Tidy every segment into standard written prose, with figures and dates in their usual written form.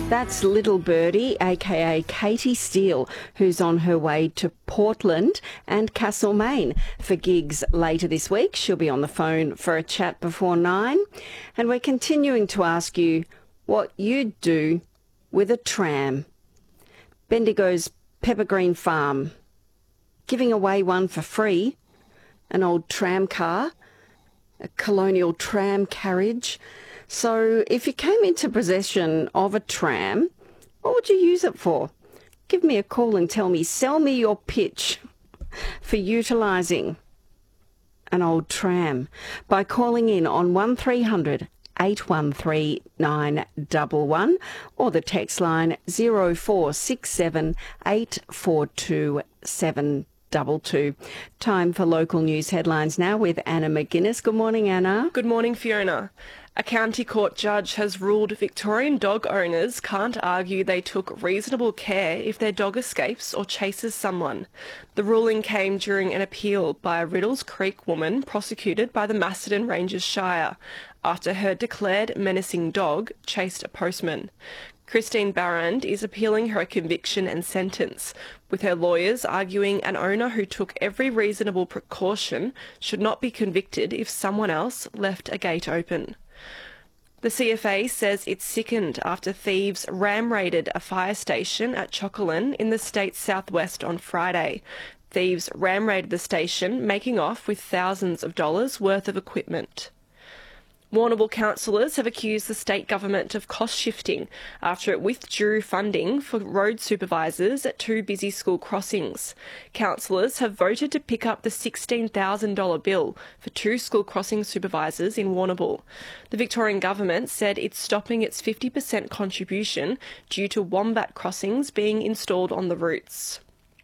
That's Little Birdie, aka Katie Steele, who's on her way to Portland and Castlemaine for gigs later this week. She'll be on the phone for a chat before 9. And we're continuing to ask you what you'd do with a tram. Bendigo's Peppergreen Farm, giving away one for free, an old tram car, a colonial tram carriage. So if you came into possession of a tram, what would you use it for? Give me a call and sell me your pitch for utilising an old tram by calling in on 1300 813 911 or the text line 0467 842 722. Time for local news headlines now with Anna McGuinness. Good morning, Anna. Good morning, Fiona. A county court judge has ruled Victorian dog owners can't argue they took reasonable care if their dog escapes or chases someone. The ruling came during an appeal by a Riddles Creek woman prosecuted by the Macedon Ranges Shire after her declared menacing dog chased a postman. Christine Barrand is appealing her conviction and sentence, with her lawyers arguing an owner who took every reasonable precaution should not be convicted if someone else left a gate open. The CFA says it's sickened after thieves ram-raided a fire station at Chocolin in the state's southwest on Friday. Thieves ram-raided the station, making off with thousands of dollars worth of equipment. Warrnambool councillors have accused the state government of cost shifting after it withdrew funding for road supervisors at two busy school crossings. Councillors have voted to pick up the $16,000 bill for two school crossing supervisors in Warrnambool. The Victorian government said it's stopping its 50% contribution due to wombat crossings being installed on the routes.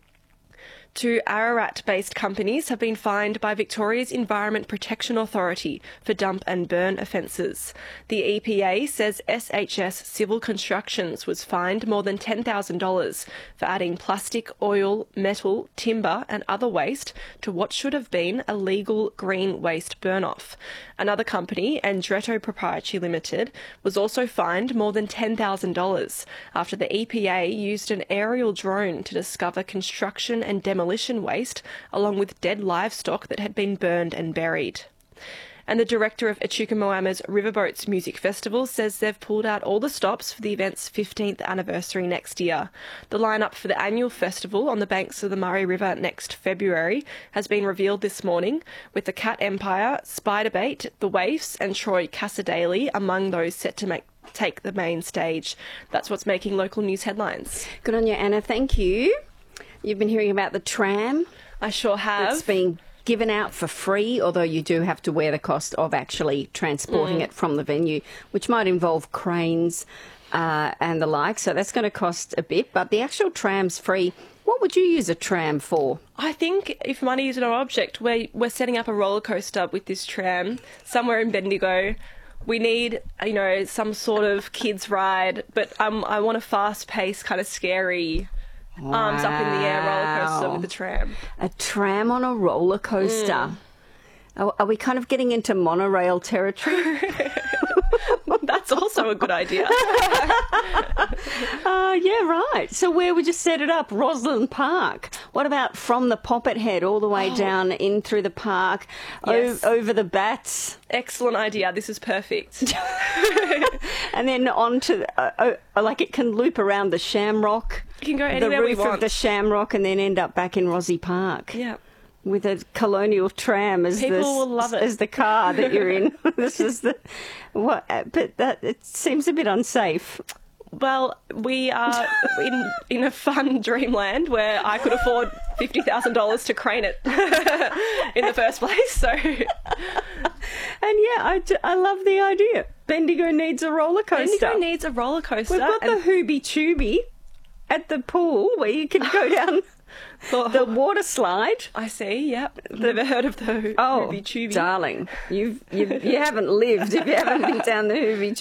Two Ararat-based companies have been fined by Victoria's Environment Protection Authority for dump and burn offences. The EPA says SHS Civil Constructions was fined more than $10,000 for adding plastic, oil, metal, timber and other waste to what should have been a legal green waste burn-off. Another company, Andretto Proprietary Limited, was also fined more than $10,000 after the EPA used an aerial drone to discover construction and demolition waste along with dead livestock that had been burned and buried. And the director of Echuca Moama's Riverboats Music Festival says they've pulled out all the stops for the event's 15th anniversary next year. The lineup for the annual festival on the banks of the Murray River next February has been revealed this morning, with the Cat Empire, Spiderbait, the Waifs and Troy Cassadaly among those set to take the main stage. That's what's making local news headlines. Good on you, Anna. Thank you. You've been hearing about the tram. I sure have. It's been given out for free, although you do have to wear the cost of actually transporting it from the venue, which might involve cranes and the like. So that's going to cost a bit, but the actual tram's free. What would you use a tram for? I think if money is no object, we're setting up a roller coaster with this tram somewhere in Bendigo. We need, some sort of kids ride, but I want a fast-paced, kind of scary, arms up in the air roller coaster with the tram. A tram on a roller coaster. Are we kind of getting into monorail territory? That's also a good idea. Yeah, right. So where would you set it up? Roslyn Park. What about from the Poppet Head all the way down in through the park, Yes. over the bats? Excellent idea. This is perfect. And then on to, it can loop around the Shamrock. You can go anywhere the we roof want. of the Shamrock and then end up back in Rossie Park. Yeah. With a colonial tram as People will love it. as the car that you're in. This is but it seems a bit unsafe. Well, we are in a fun dreamland where I could afford $50,000 to crane it in the first place. So, and I love the idea. Bendigo needs a roller coaster. Bendigo needs a roller coaster. We've got the Hooby Tooby at the pool where you can go down the water slide. I see. Yep. Never heard of the Hooby Tooby. Darling, you haven't lived if you haven't been down the Hooby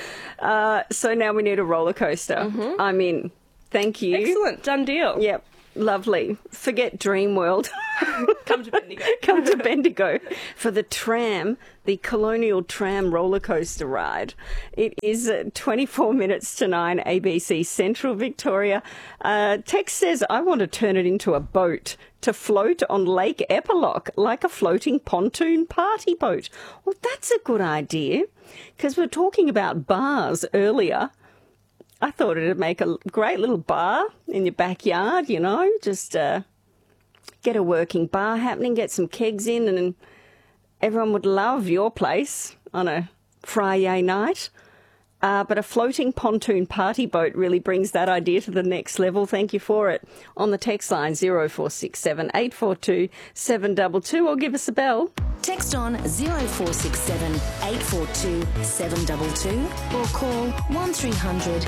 Tooby. So now we need a roller coaster. I'm in. Thank you. Excellent. Done deal. Yep. Lovely. Forget Dream World. Come to Bendigo. Come to Bendigo for the tram, the Colonial Tram roller coaster ride. It is 24 minutes to 9, ABC Central Victoria. Text says, I want to turn it into a boat to float on Lake Epilock like a floating pontoon party boat. Well, that's a good idea, because we're talking about bars earlier. I thought it'd make a great little bar in your backyard, you know, just get a working bar happening, get some kegs in, and everyone would love your place on a Friday night. But a floating pontoon party boat really brings that idea to the next level. Thank you for it. On the text line 0467 842 722, or give us a bell. Text on 0467 842 722 or call 1300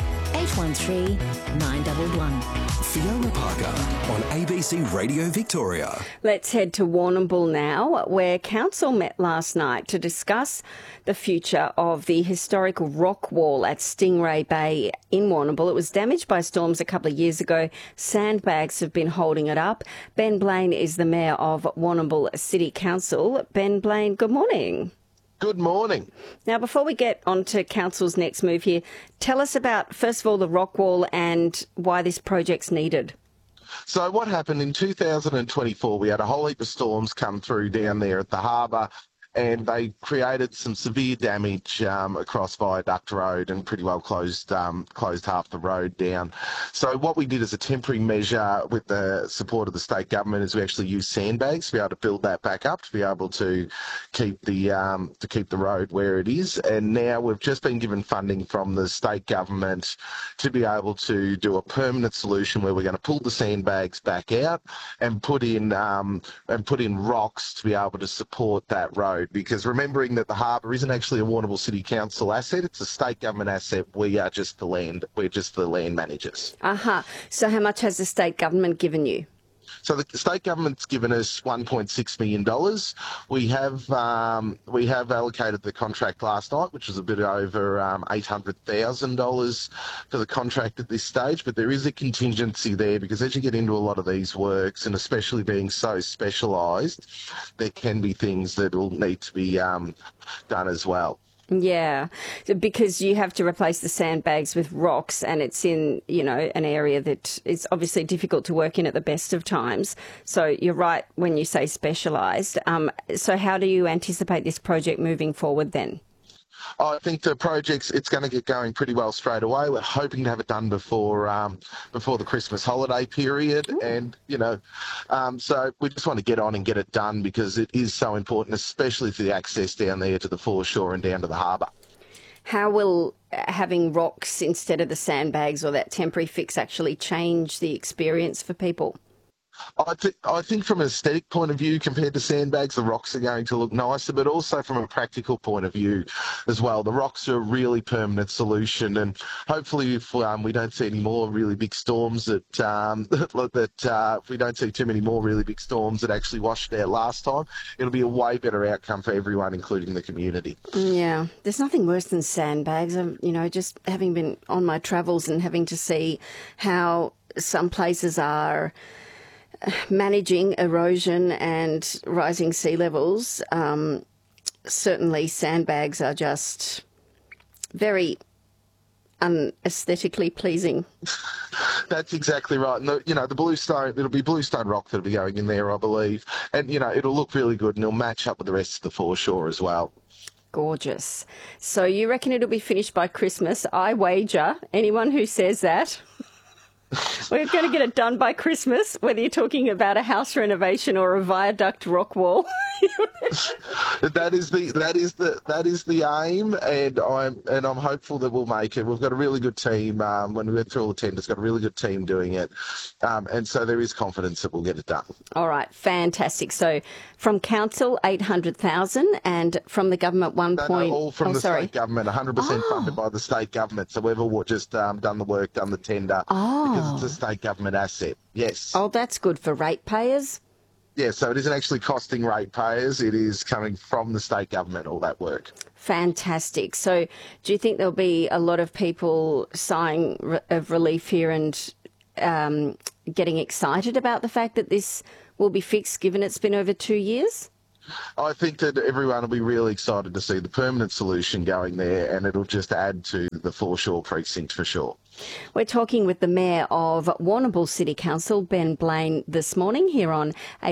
813 911. Fiona Parker on ABC Radio Victoria. Let's head to Warrnambool now, where council met last night to discuss the future of the historical rock wall at Stingray Bay in Warrnambool. It was damaged by storms a couple of years ago. Sandbags have been holding it up. Ben Blaine is the Mayor of Warrnambool City Council. Ben Blaine, good morning. Good morning. Now, before we get on to Council's next move here, tell us about, first of all, the rock wall and why this project's needed. So what happened in 2024, we had a whole heap of storms come through down there at the harbour, and they created some severe damage across Viaduct Road and pretty well closed half the road down. So what we did as a temporary measure with the support of the state government is we actually used sandbags to be able to build that back up, to be able to keep the road where it is. And now we've just been given funding from the state government to be able to do a permanent solution where we're going to pull the sandbags back out and put in rocks to be able to support that road. Because remembering that the harbour isn't actually a Warrnambool City Council asset, it's a state government asset. We're just the land managers. So how much has the state government given you? So the state government's given us $1.6 million. We have allocated the contract last night, which was a bit over $800,000 for the contract at this stage. But there is a contingency there, because as you get into a lot of these works, and especially being so specialised, there can be things that will need to be done as well. Yeah, because you have to replace the sandbags with rocks, and it's in, an area that is obviously difficult to work in at the best of times. So you're right when you say specialised. So how do you anticipate this project moving forward then? I think the it's going to get going pretty well straight away. We're hoping to have it done before the Christmas holiday period. Ooh. And, so we just want to get on and get it done, because it is so important, especially for the access down there to the foreshore and down to the harbour. How will having rocks instead of the sandbags or that temporary fix actually change the experience for people? I think from an aesthetic point of view, compared to sandbags, the rocks are going to look nicer, but also from a practical point of view as well. The rocks are a really permanent solution, and hopefully if we don't see any more really big storms if we don't see too many more really big storms that actually washed out last time, it'll be a way better outcome for everyone, including the community. Yeah, there's nothing worse than sandbags. Just having been on my travels and having to see how some places are managing erosion and rising sea levels. Certainly sandbags are just very unaesthetically pleasing. That's exactly right. And the bluestone, it'll be bluestone rock that'll be going in there, I believe. And, it'll look really good, and it'll match up with the rest of the foreshore as well. Gorgeous. So you reckon it'll be finished by Christmas? I wager anyone who says that we're going to get it done by Christmas, whether you're talking about a house renovation or a viaduct rock wall. That is the aim, and I'm hopeful that we'll make it. We've got a really good team. When we went through all the tenders, got a really good team doing it, and so there is confidence that we'll get it done. All right, fantastic. So from council 800,000, and from the government all from the state government, 100% funded by the state government. So we've all just done the work, done the tender, because it's a state government asset. Yes. Oh, that's good for ratepayers. Yeah, so it isn't actually costing ratepayers. It is coming from the state government, all that work. Fantastic. So do you think there'll be a lot of people sighing of relief here and getting excited about the fact that this will be fixed, given it's been over 2 years? I think that everyone will be really excited to see the permanent solution going there, and it'll just add to the Foreshore precinct for sure. We're talking with the Mayor of Warrnambool City Council, Ben Blain, this morning here on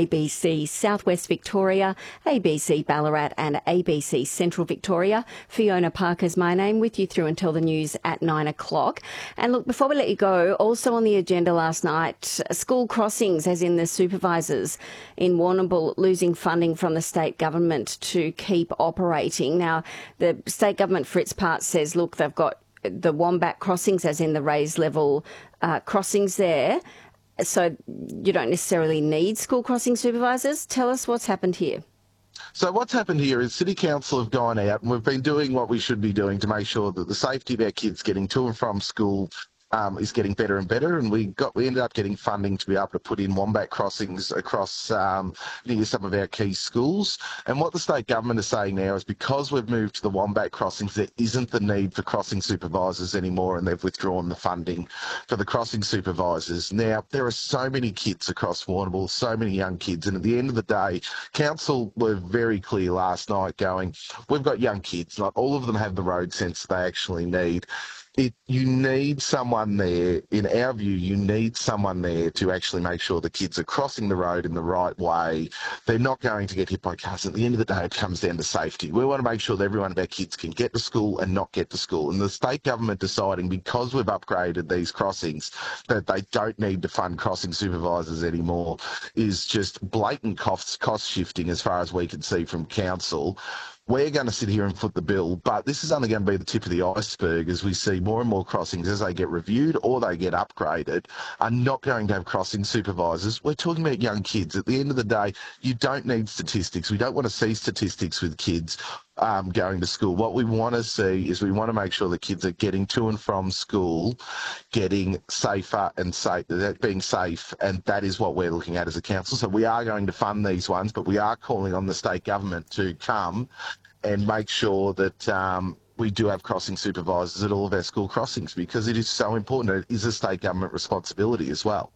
ABC Southwest Victoria, ABC Ballarat and ABC Central Victoria. Fiona Parker's my name, with you through until the news at 9 o'clock. And look, before we let you go, also on the agenda last night, school crossings, as in the supervisors in Warrnambool losing funding from the state government to keep operating. Now, the state government, for its part, says, look, they've got the Wombat crossings, as in the raised level crossings there. So you don't necessarily need school crossing supervisors. Tell us what's happened here. So what's happened here is City Council have gone out, and we've been doing what we should be doing to make sure that the safety of our kids getting to and from school is getting better and better, and we ended up getting funding to be able to put in Wombat crossings across near some of our key schools. And what the state government is saying now is, because we've moved to the Wombat crossings, there isn't the need for crossing supervisors anymore, and they've withdrawn the funding for the crossing supervisors. Now, there are so many kids across Warrnambool, so many young kids, and at the end of the day, Council were very clear last night going, we've got young kids, not all of them have the road sense they actually need. You need someone there, in our view, you need someone there to actually make sure the kids are crossing the road in the right way. They're not going to get hit by cars. At the end of the day, it comes down to safety. We want to make sure that every one of our kids can get to school and not get to school. And the state government deciding, because we've upgraded these crossings, that they don't need to fund crossing supervisors anymore is just blatant cost shifting as far as we can see from Council. We're going to sit here and foot the bill, but this is only going to be the tip of the iceberg as we see more and more crossings, as they get reviewed or they get upgraded, are not going to have crossing supervisors. We're talking about young kids. At the end of the day, you don't need statistics. We don't want to see statistics with kids going to school. What we want to see is, we want to make sure that kids are getting to and from school, getting safer and being safe, and that is what we're looking at as a council. So we are going to fund these ones, but we are calling on the state government to come and make sure that we do have crossing supervisors at all of our school crossings, because it is so important. It is a state government responsibility as well.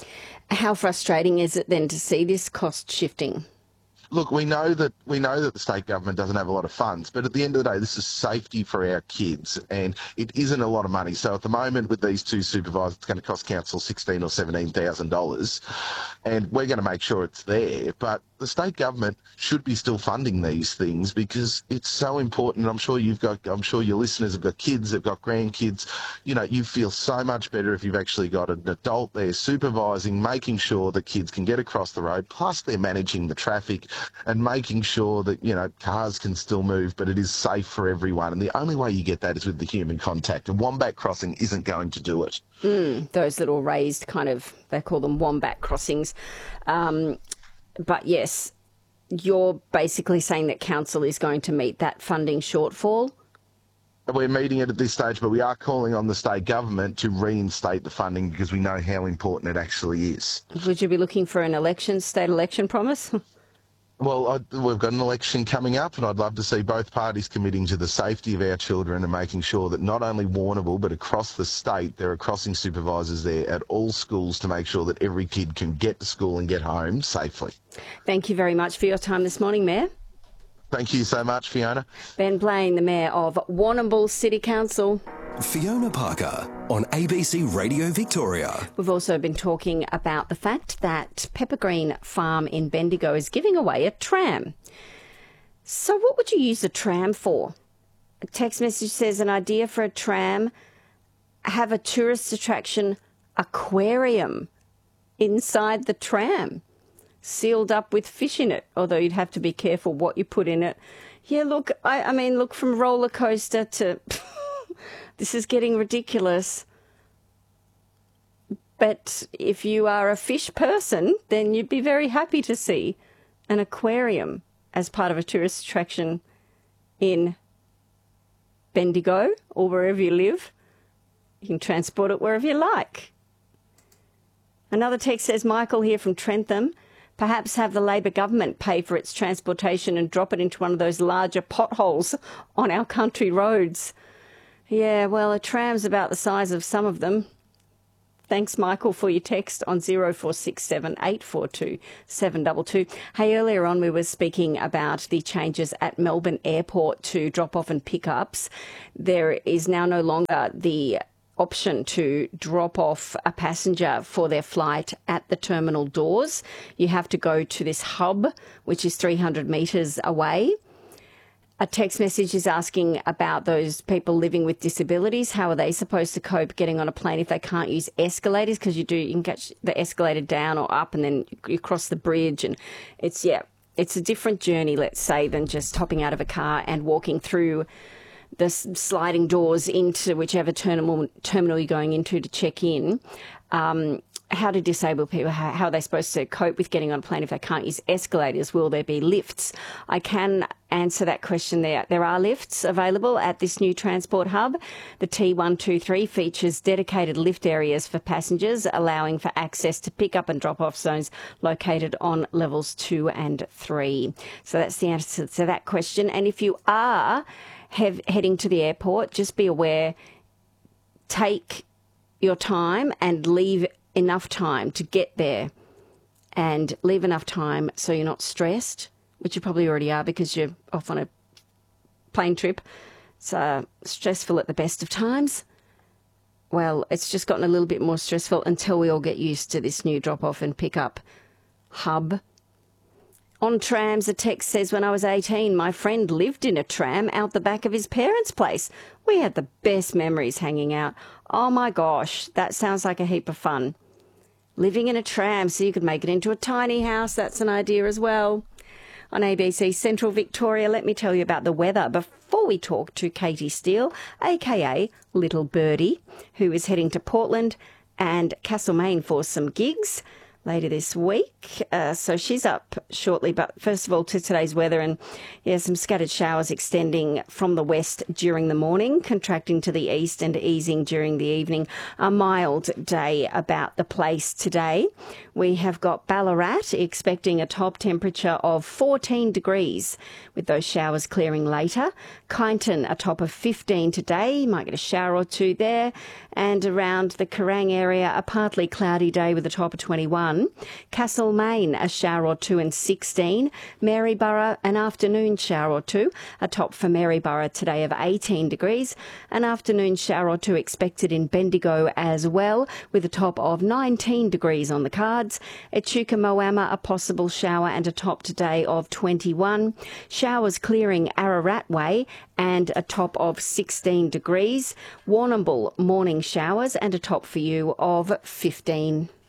How frustrating is it then to see this cost shifting? Look, we know that the state government doesn't have a lot of funds, but at the end of the day, this is safety for our kids, and it isn't a lot of money. So at the moment, with these two supervisors, it's going to cost council $16,000 or $17,000, and we're going to make sure it's there. But the state government should be still funding these things, because it's so important. I'm sure your listeners have got kids, they've got grandkids. You know, you feel so much better if you've actually got an adult there supervising, making sure that kids can get across the road. Plus, they're managing the traffic and making sure that, you know, cars can still move, but it is safe for everyone. And the only way you get that is with the human contact. And Wombat crossing isn't going to do it. Those little raised kind of, they call them Wombat crossings. But yes, you're basically saying that council is going to meet that funding shortfall? We're meeting it at this stage, but we are calling on the state government to reinstate the funding, because we know how important it actually is. Would you be looking for an state election promise? Well, we've got an election coming up, and I'd love to see both parties committing to the safety of our children and making sure that not only Warrnambool, but across the state, there are crossing supervisors there at all schools to make sure that every kid can get to school and get home safely. Thank you very much for your time this morning, Mayor. Thank you so much, Fiona. Ben Blain, the Mayor of Warrnambool City Council. Fiona Parker on ABC Radio Victoria. We've also been talking about the fact that Peppergreen Farm in Bendigo is giving away a tram. So what would you use a tram for? A text message says, an idea for a tram, have a tourist attraction aquarium inside the tram, sealed up with fish in it, although you'd have to be careful what you put in it. Yeah, look, I mean, look, from roller coaster to... This is getting ridiculous. But if you are a fish person, then you'd be very happy to see an aquarium as part of a tourist attraction in Bendigo or wherever you live. You can transport it wherever you like. Another text says, Michael here from Trentham, perhaps have the Labor government pay for its transportation and drop it into one of those larger potholes on our country roads. Yeah, well, a tram's about the size of some of them. Thanks, Michael, for your text on 0467 842 722. Hey, earlier on we were speaking about the changes at Melbourne Airport to drop-off and pick-ups. There is now no longer the option to drop off a passenger for their flight at the terminal doors. You have to go to this hub, which is 300 metres away. A text message is asking about those people living with disabilities. How are they supposed to cope getting on a plane if they can't use escalators? Because you can get the escalator down or up and then you cross the bridge. And it's a different journey, let's say, than just hopping out of a car and walking through the sliding doors into whichever terminal you're going into to check in. How do disabled people, how are they supposed to cope with getting on a plane if they can't use escalators? Will there be lifts? I can answer that question there. There are lifts available at this new transport hub. The T123 features dedicated lift areas for passengers, allowing for access to pick-up and drop-off zones located on levels 2 and 3. So that's the answer to that question. And if you are heading to the airport, just be aware, take your time and leave enough time to get there, and leave enough time so you're not stressed, which you probably already are because you're off on a plane trip. It's stressful at the best of times. Well, it's just gotten a little bit more stressful until we all get used to this new drop-off and pick-up hub. On trams, a text says, when I was 18, my friend lived in a tram out the back of his parents' place. We had the best memories hanging out. Oh my gosh, that sounds like a heap of fun. Living in a tram so you could make it into a tiny house, that's an idea as well. On ABC Central Victoria, let me tell you about the weather before we talk to Katie Steele, aka Little Birdie, who is heading to Portland and Castlemaine for some gigs later this week. So she's up shortly, but first of all to today's weather, and some scattered showers extending from the west during the morning, contracting to the east and easing during the evening. A mild day about the place today. We have got Ballarat expecting a top temperature of 14 degrees with those showers clearing later. Kyneton a top of 15 today. You might get a shower or two there. And around the Kerrang area, a partly cloudy day with a top of 21. Castlemaine, a shower or two and 16. Maryborough, an afternoon shower or two. A top for Maryborough today of 18 degrees. An afternoon shower or two expected in Bendigo as well, with a top of 19 degrees on the cards. Echuca Moama, a possible shower and a top today of 21. Showers clearing Ararat Way and a top of 16 degrees. Warrnambool, morning showers and a top for you of 15.